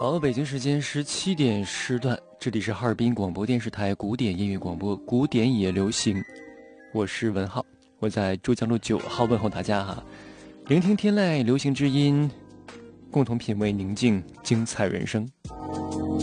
好，北京时间17点时段，这里是哈尔滨广播电视台古典音乐广播，古典也流行。我是文浩，我在珠江路9号问候大家哈。聆听天籁流行之音，共同品味宁静精彩人生。